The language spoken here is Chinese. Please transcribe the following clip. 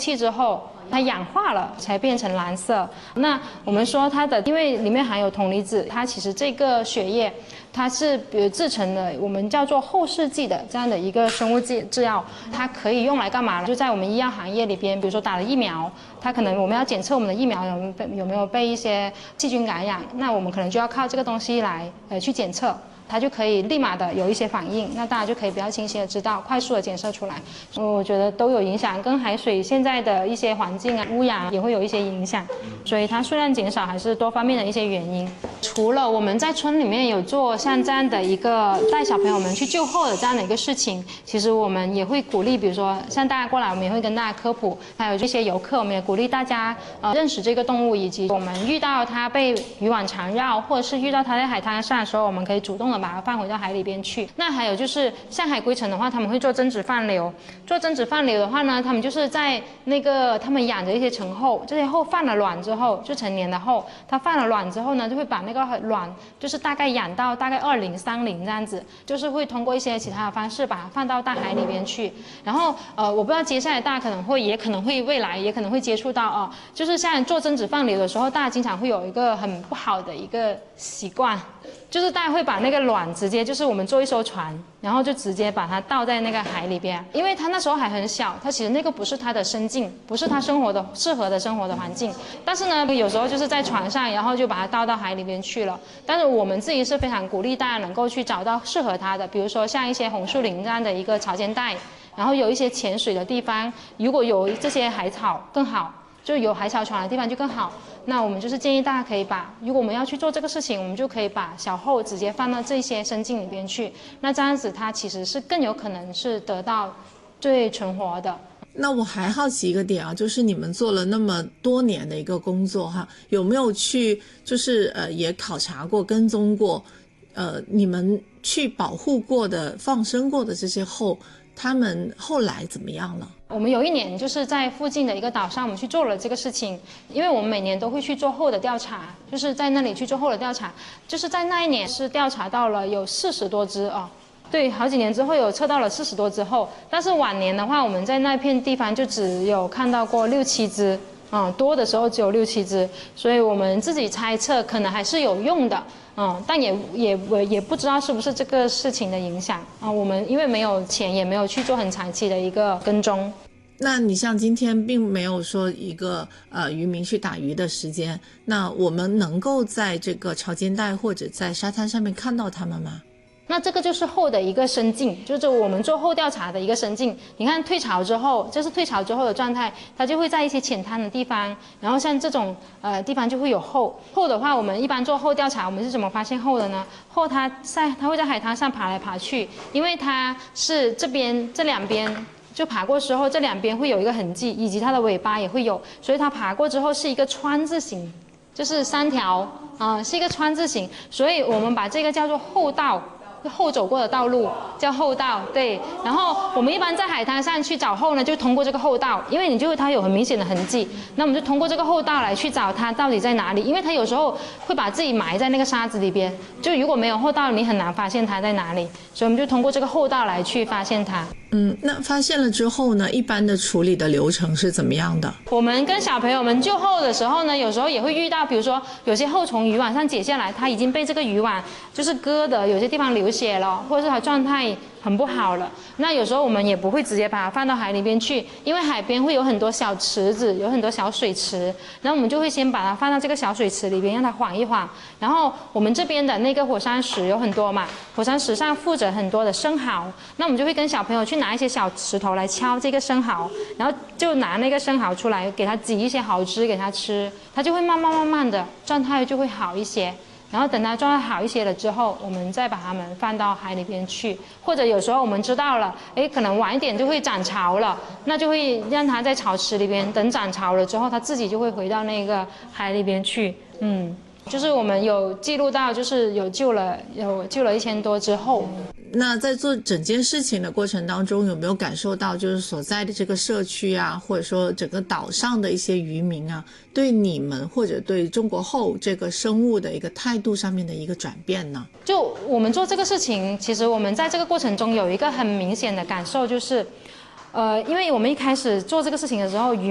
气之后，它氧化了才变成蓝色。那我们说它的，因为里面含有铜离子，它其实这个血液它是比如制成的我们叫做后视镜的这样的一个生物制药，它可以用来干嘛呢？就在我们医药行业里边，比如说打了疫苗，它可能我们要检测我们的疫苗有没有被一些细菌感染，那我们可能就要靠这个东西来去检测。它就可以立马的有一些反应，那大家就可以比较清晰的知道，快速的检测出来。我觉得都有影响，跟海水现在的一些环境啊污染也会有一些影响，所以它数量减少还是多方面的一些原因。除了我们在村里面有做像这样的一个带小朋友们去救后的这样的一个事情，其实我们也会鼓励，比如说像大家过来，我们也会跟大家科普，还有这些游客，我们也鼓励大家认识这个动物，以及我们遇到它被渔网缠绕，或者是遇到它在海滩上的时候，我们可以主动的把它放回到海里边去。那还有就是像海龟城的话，他们会做增殖放流。做增殖放流的话呢，他们就是在那个他们养着一些成后，这些后放了卵之后，就成年的后，它放了卵之后呢，就会把那个卵就是大概养到大概20、30这样子，就是会通过一些其他的方式把它放到大海里边去。然后我不知道接下来大家也可能会未来也可能会接触到就是像做增殖放流的时候，大家经常会有一个很不好的一个习惯。就是大家会把那个卵直接就是我们坐一艘船，然后就直接把它倒在那个海里边，因为它那时候还很小，它其实那个不是它的生境，不是它适合的生活的环境。但是呢，有时候就是在船上，然后就把它倒到海里边去了。但是我们自己是非常鼓励大家能够去找到适合它的，比如说像一些红树林这样的一个潮间带，然后有一些潜水的地方，如果有这些海草更好。就有海草船的地方就更好。那我们就是建议大家可以如果我们要去做这个事情，我们就可以把小后直接放到这些生境里边去。那这样子它其实是更有可能是得到最存活的。 那我还好奇一个点啊，就是你们做了那么多年的一个工作哈，有没有去就是也考察过、跟踪过，你们去保护过的、放生过的这些后，他们后来怎么样了？ 我们有一年就是在附近的一个岛上，我们去做了这个事情，因为我们每年都会去做后的调查，就是在那里去做后的调查，就是在那一年是调查到了有40多只对，好几年之后有测到了40多只后，但是晚年的话，我们在那片地方就只有看到过6、7只，多的时候只有6、7只，所以我们自己猜测可能还是有用的。但也不知道是不是这个事情的影响我们因为没有钱，也没有去做很长期的一个跟踪。 那你像今天并没有说一个渔民去打鱼的时间，那我们能够在这个潮间带或者在沙滩上面看到他们吗？ 那这个就是后的一个生境，就是我们做后调查的一个生境。你看退潮之后，这是退潮之后的状态，它就会在一些浅滩的地方，然后像这种地方就会有后。后的话，我们一般做后调查，我们是怎么发现后的呢？后它会在海滩上爬来爬去，因为它是这两边就爬过之后，这两边会有一个痕迹，以及它的尾巴也会有，所以它爬过之后是一个川字形，就是3条是一个川字形，所以我们把这个叫做后道。后走过的道路叫后道，对。然后我们一般在海滩上去找后呢，就通过这个后道，因为它有很明显的痕迹，那我们就通过这个后道来去找它到底在哪里，因为它有时候会把自己埋在那个沙子里边，就如果没有后道，你很难发现它在哪里，所以我们就通过这个后道来去发现它。 那发现了之后呢，一般的处理的流程是怎么样的？ 我们跟小朋友们救后的时候呢，有时候也会遇到，比如说有些后从渔网上解下来，它已经被这个渔网就是割的，有些地方流血了，或者是它状态很不好了。那有时候我们也不会直接把它放到海里边去，因为海边会有很多小池子，有很多小水池，然后我们就会先把它放到这个小水池里边，让它缓一缓。然后我们这边的那个火山石有很多嘛，火山石上附着很多的生蚝，那我们就会跟小朋友去拿一些小石头来敲这个生蚝，然后就拿那个生蚝出来，给它挤一些蚝汁给它吃，它就会慢慢的状态就会好一些。然后等它状态好一些了之后，我们再把它们放到海里边去，或者有时候我们知道了，可能晚一点就会涨潮了，那就会让它在潮池里边，等涨潮了之后，它自己就会回到那个海里边去。就是我们有记录到，就是有救了1000多之后。 那在做整件事情的过程当中，有没有感受到就是所在的这个社区啊，或者说整个岛上的一些渔民啊，对你们或者对中国后这个生物的一个态度上面的一个转变呢？ 就我们做这个事情，其实我们在这个过程中有一个很明显的感受，就是因为我们一开始做这个事情的时候，